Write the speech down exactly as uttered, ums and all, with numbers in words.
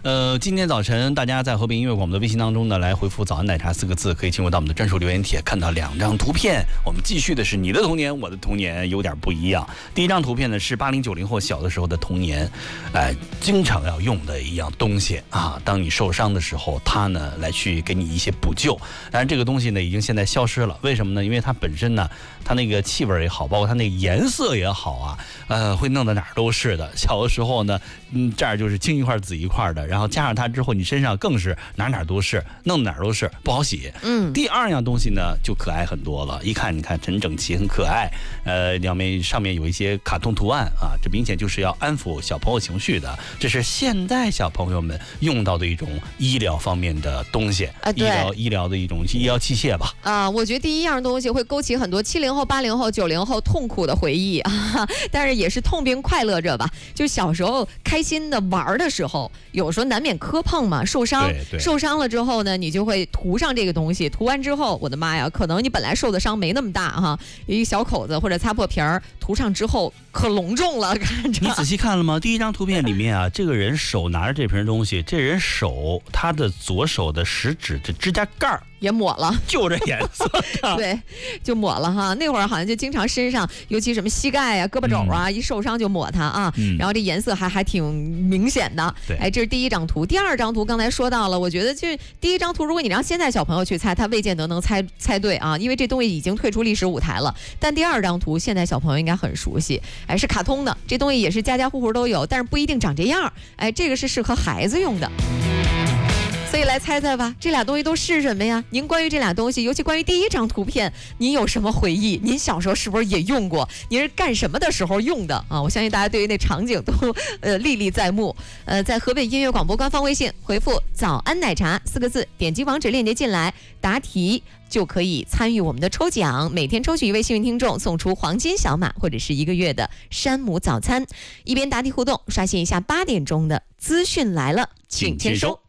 呃，今天早晨大家在和平音乐广播的微信当中呢，来回复早安奶茶四个字，可以进入到我们的专属留言帖，看到两张图片。我们继续的是你的童年，我的童年有点不一样。第一张图片呢是八零九零后小的时候的童年，哎、呃，经常要用的一样东西啊。当你受伤的时候，它呢来去给你一些补救。当然这个东西呢已经现在消失了，为什么呢？因为它本身呢，它那个气味也好，包括它那个颜色也好啊，呃，会弄得哪儿都是的。小的时候呢，嗯，这儿就是青一块紫一块的，然后加上它之后，你身上更是哪哪都是，弄哪儿都是，不好洗。 嗯， 第二样东西呢就可爱很多了，一看你看很整齐，很可爱，呃，两面上面有一些卡通图案啊，这明显就是要安抚小朋友情绪的。这是现在小朋友们用到的一种医疗方面的东西， 啊，对， 医疗医疗的一种医疗器械吧。 啊，我觉得第一样东西会勾起很多七零后、八零后、九零后痛苦的回忆啊，但是也是痛并快乐着吧。就小时候开心的玩的时候，有时候难免磕碰嘛，受伤， 对对， 受伤了之后呢，你就会涂上这个东西，涂完之后，我的妈呀，可能你本来受的伤没那么大哈，一个小口子或者擦破皮儿，涂上之后可隆重了，看着。 你仔细看了吗？第一张图片里面啊，这个人手拿着这瓶东西，这人手他的左手的食指这指甲盖儿也抹了， 就这颜色对，就抹了哈。那会儿好像就经常身上，尤其什么膝盖啊、胳膊肘啊，嗯、一受伤就抹它啊。嗯、然后这颜色还还挺明显的。 对， 哎，这是第一张图。第二张图刚才说到了，我觉得就是第一张图，如果你让现在小朋友去猜，他未见得能猜猜对啊，因为这东西已经退出历史舞台了。但第二张图，现在小朋友应该很熟悉，哎，是卡通的，这东西也是家家户户都有，但是不一定长这样。哎，这个是适合孩子用的。所以来猜猜吧，这俩东西都是什么呀？您关于这俩东西，尤其关于第一张图片，您有什么回忆？您小时候是不是也用过？您是干什么的时候用的啊？我相信大家对于那场景都呃历历在目。呃，在河北音乐广播官方微信回复“早安奶茶”四个字，点击网址链接进来，答题就可以参与我们的抽奖，每天抽取一位幸运听众，送出黄金小马或者是一个月的山姆早餐。一边答题互动，刷新一下八点钟的资讯来了，请签收。